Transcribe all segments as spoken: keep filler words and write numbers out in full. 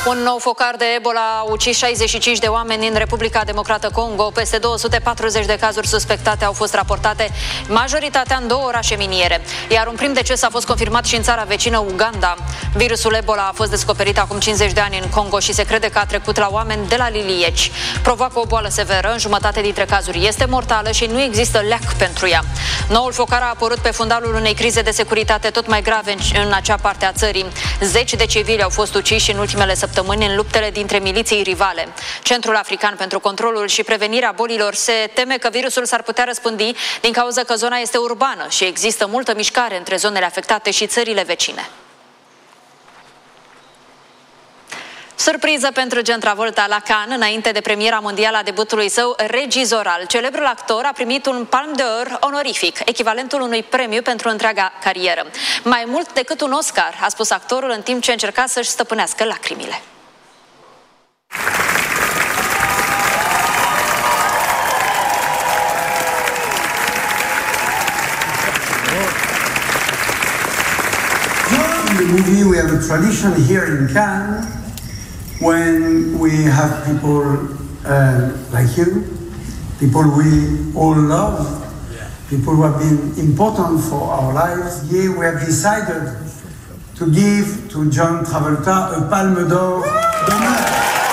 Un nou focar de Ebola a ucis șaizeci și cinci de oameni în Republica Democrată Congo. Peste două sute patruzeci de cazuri suspectate au fost raportate, majoritatea în două orașe miniere. Iar un prim deces a fost confirmat și în țara vecină, Uganda. Virusul Ebola a fost descoperit acum cincizeci de ani în Congo și se crede că a trecut la oameni de la lilieci. Provoacă o boală severă, în jumătate dintre cazuri este mortală și nu există leac pentru ea. Noul focar a apărut pe fundalul unei crize de securitate tot mai grave în acea parte a țării. Zeci de civili au fost uciși în ultimele săptămâni în luptele dintre miliții rivale. Centrul African pentru Controlul și Prevenirea Bolilor se teme că virusul s-ar putea răspândi din cauza că zona este urbană și există multă mișcare între zonele afectate și țările vecine. Surpriză pentru John Travolta la Cannes, înainte de premiera mondială a debutului său regizoral. Celebrul actor a primit un Palme d'Or onorific, echivalentul unui premiu pentru întreaga carieră. Mai mult decât un Oscar, a spus actorul în timp ce încerca să-și stăpânească lacrimile. In the movie we have a tradition here in Cannes when we have people uh, like you, people we all love, people who have been important for our lives. Here we have decided to give to John Travolta a Palme d'Or d'honneur.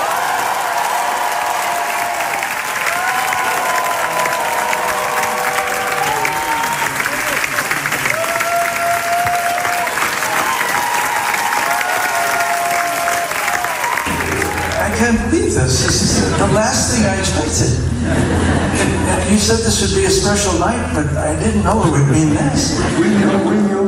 I can't believe this. This is the last thing I expected. You said this would be a special night, but I didn't know it would mean this. We knew, we knew.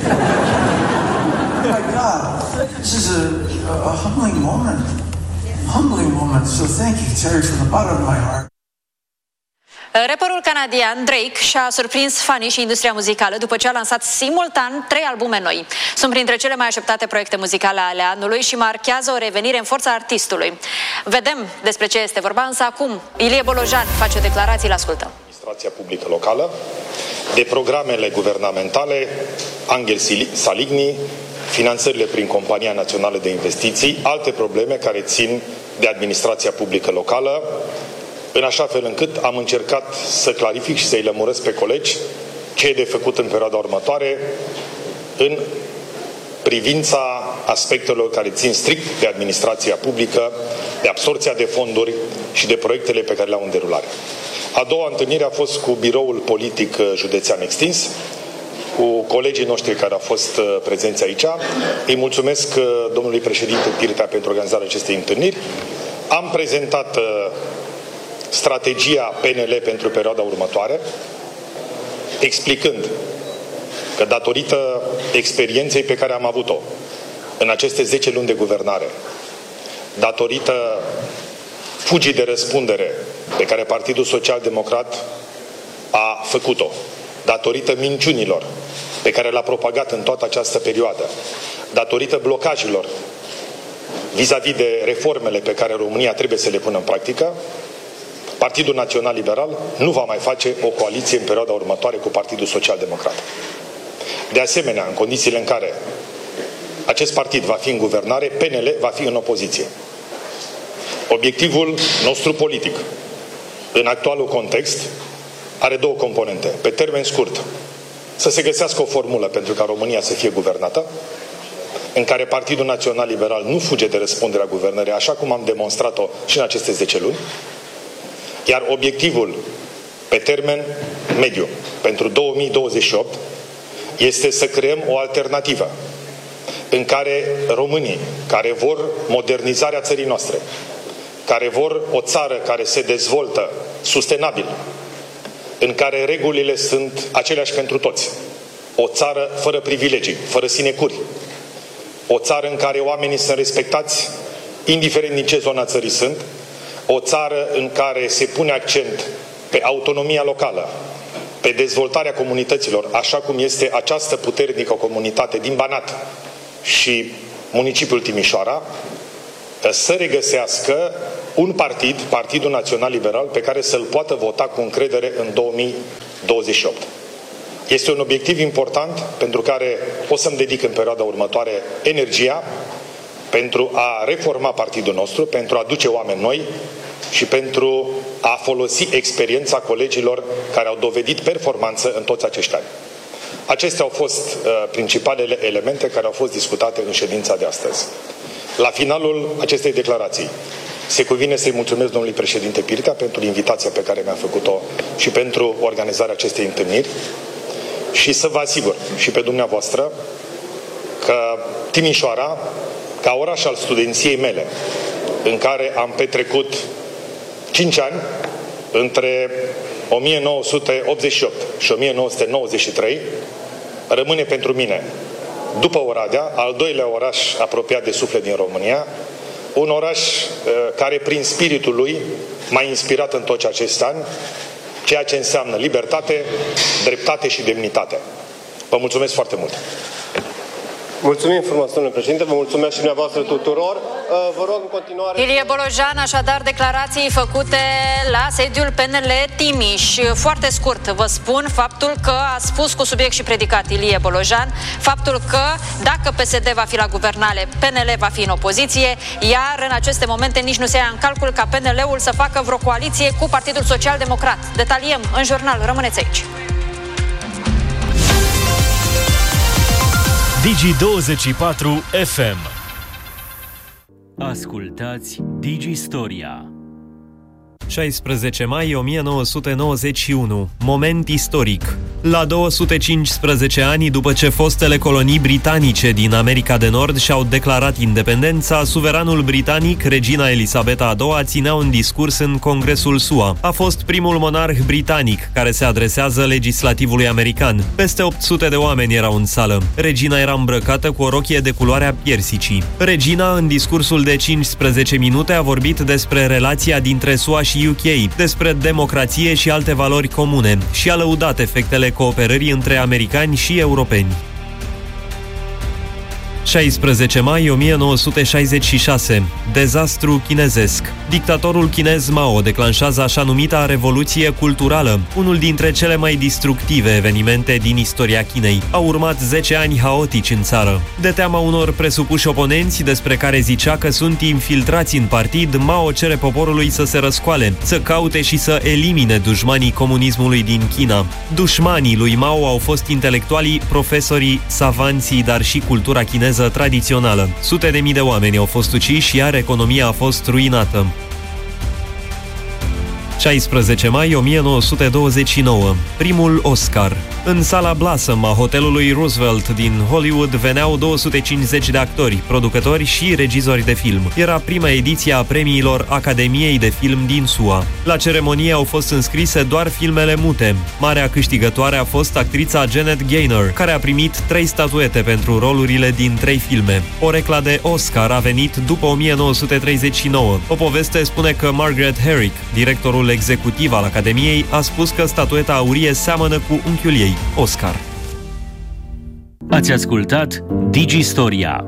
Oh my God, this is a, a humbling moment. Humbling moment. So thank you, Terry, from the bottom of my heart. Rapperul canadian Drake și-a surprins fanii și industria muzicală după ce a lansat simultan trei albume noi. Sunt printre cele mai așteptate proiecte muzicale ale anului și marchează o revenire în forța artistului. Vedem despre ce este vorba, însă acum Ilie Bolojan face declarații, îl ascultăm. Administrația publică locală, de programele guvernamentale, Angel Saligny, finanțările prin Compania Națională de Investiții, alte probleme care țin de administrația publică locală, în așa fel încât am încercat să clarific și să-i lămuresc pe colegi ce e de făcut în perioada următoare în privința aspectelor care țin strict de administrația publică, de absorția de fonduri și de proiectele pe care le-au în derulare. A doua întâlnire a fost cu biroul politic județean extins, cu colegii noștri care au fost prezenți aici. Îi mulțumesc domnului președinte Tirtea pentru organizarea acestei întâlniri. Am prezentat strategia P N L pentru perioada următoare, explicând că datorită experienței pe care am avut-o în aceste zece luni de guvernare, datorită fugii de răspundere pe care Partidul Social Democrat a făcut-o, datorită minciunilor pe care le-a propagat în toată această perioadă, datorită blocajelor vis-a-vis de reformele pe care România trebuie să le pună în practică, Partidul Național Liberal nu va mai face o coaliție în perioada următoare cu Partidul Social Democrat. De asemenea, în condițiile în care acest partid va fi în guvernare, P N L va fi în opoziție. Obiectivul nostru politic, în actualul context, are două componente. Pe termen scurt, să se găsească o formulă pentru ca România să fie guvernată, în care Partidul Național Liberal nu fuge de răspunderea guvernării, așa cum am demonstrat-o și în aceste zece luni, iar obiectivul pe termen mediu pentru două mii douăzeci și opt este să creăm o alternativă în care românii care vor modernizarea țării noastre, care vor o țară care se dezvoltă sustenabil, în care regulile sunt aceleași pentru toți, o țară fără privilegii, fără sinecuri, o țară în care oamenii sunt respectați indiferent din ce zona țării sunt, o țară în care se pune accent pe autonomia locală, pe dezvoltarea comunităților, așa cum este această puternică comunitate din Banat și municipiul Timișoara, să regăsească un partid, Partidul Național Liberal, pe care să-l poată vota cu încredere în două mii douăzeci și opt. Este un obiectiv important pentru care o să-mi dedic în perioada următoare energia, pentru a reforma partidul nostru, pentru a aduce oameni noi și pentru a folosi experiența colegilor care au dovedit performanță în toți acești ani. Acestea au fost uh, principalele elemente care au fost discutate în ședința de astăzi. La finalul acestei declarații se cuvine să-i mulțumesc domnului președinte Pirtea pentru invitația pe care mi-a făcut-o și pentru organizarea acestei întâlniri și să vă asigur și pe dumneavoastră că Timișoara, ca oraș al studenției mele, în care am petrecut cinci ani, între o mie nouă sute optzeci și opt și o mie nouă sute nouăzeci și trei, rămâne pentru mine, după Oradea, al doilea oraș apropiat de suflet din România, un oraș uh, care prin spiritul lui m-a inspirat în toți acești ani, ceea ce înseamnă libertate, dreptate și demnitate. Vă mulțumesc foarte mult! Mulțumim frumos, domnule președinte, vă mulțumesc și dumneavoastră tuturor. Vă rog în continuare... Ilie Bolojan, așadar, declarații făcute la sediul P N L Timiș. Foarte scurt, vă spun faptul că a spus cu subiect și predicat Ilie Bolojan, faptul că dacă P S D va fi la guvernare, P N L va fi în opoziție, iar în aceste momente nici nu se ia în calcul ca P N L-ul să facă vreo coaliție cu Partidul Social Democrat. Detaliem în jurnal, rămâneți aici. Digi douăzeci și patru F M. Ascultați Digi Storia. șaisprezece mai o mie nouă sute nouăzeci și unu. Moment istoric. La două sute cincisprezece ani după ce fostele colonii britanice din America de Nord și-au declarat independența, suveranul britanic, regina Elisabeta a doua, ținea un discurs în Congresul S U A. A fost primul monarh britanic care se adresează legislativului american. Peste opt sute de oameni erau în sală. Regina era îmbrăcată cu o rochie de culoarea piersicii. Regina, în discursul de cincisprezece minute, a vorbit despre relația dintre S U A și U K, despre democrație și alte valori comune și a lăudat efectele cooperării între americani și europeni. șaisprezece mai o mie nouă sute șaizeci și șase. Dezastru chinezesc. Dictatorul chinez Mao declanșează așa numita Revoluție Culturală, unul dintre cele mai destructive evenimente din istoria Chinei. Au urmat zece ani haotici în țară. De teama unor presupuși oponenți despre care zicea că sunt infiltrați în partid, Mao cere poporului să se răscoale, să caute și să elimine dușmanii comunismului din China. Dușmanii lui Mao au fost intelectualii, profesorii, savanții, dar și cultura chineză tradițională. Sute de mii de oameni au fost uciși, iar economia a fost ruinată. șaisprezece mai o mie nouă sute douăzeci și nouă. Primul Oscar. În sala Blossom a hotelului Roosevelt din Hollywood veneau două sute cincizeci de actori, producători și regizori de film. Era prima ediție a premiilor Academiei de Film din S U A. La ceremonie au fost înscrise doar filmele mute. Marea câștigătoare a fost actrița Janet Gaynor, care a primit trei statuete pentru rolurile din trei filme. Porecla de Oscar a venit după o mie nouă sute treizeci și nouă. O poveste spune că Margaret Herrick, directorul executiv al Academiei, a spus că statueta aurie seamănă cu unchiul ei, Oscar. Ați ascultat Digi Storia.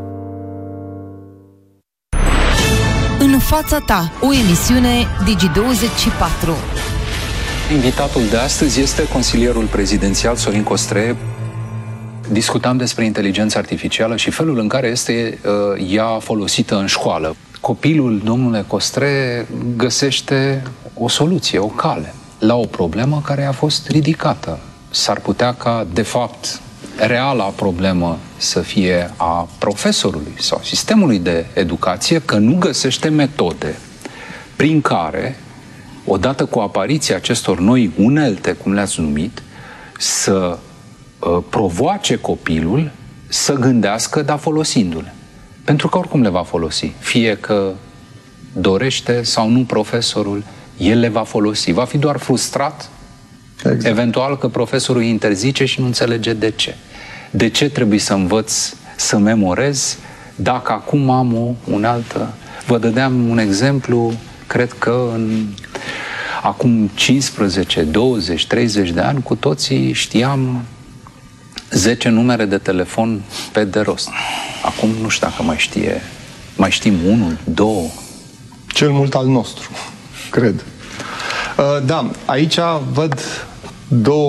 În fața ta, o emisiune Digi douăzeci și patru. Invitatul de astăzi este consilierul prezidențial Sorin Costre. Discutam despre inteligența artificială și felul în care este uh, ea folosită în școală. Copilul, domnule Costre, găsește o soluție, o cale la o problemă care a fost ridicată. S-ar putea ca, de fapt, reala problemă să fie a profesorului sau sistemului de educație, că nu găsește metode prin care, odată cu apariția acestor noi unelte, cum le-ați numit, să uh, provoace copilul să gândească, dar folosindu-le. Pentru că oricum le va folosi. Fie că dorește sau nu profesorul, el le va folosi. Va fi doar frustrat, exact. Eventual că profesorul îi interzice și nu înțelege de ce. De ce trebuie să învăț să memorez dacă acum am o unealtă? Vă dădeam un exemplu, cred că în acum cincisprezece, douăzeci, treizeci de ani, cu toții știam zece numere de telefon pe de rost. Acum nu știu dacă mai știe, mai știm unul, două. Cel mult al nostru, cred. Uh, da, aici văd două